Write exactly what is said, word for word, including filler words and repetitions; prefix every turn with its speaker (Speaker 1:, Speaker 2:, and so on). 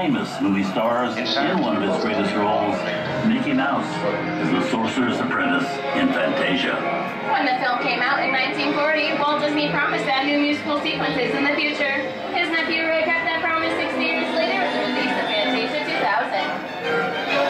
Speaker 1: famous movie stars in one of his greatest roles, Mickey Mouse as the Sorcerer's Apprentice in Fantasia.
Speaker 2: When the film came out in nineteen forty, Walt Disney promised to add new musical sequences in the future.